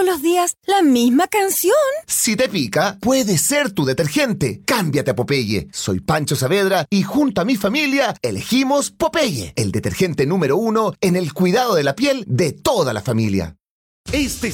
los días la misma canción. Si te pica, puede ser tu detergente. Cámbiate a Popeye. Soy Pancho Saavedra y junto a mi familia elegimos Popeye, el detergente número 1 en el cuidado de la piel de toda la familia. Este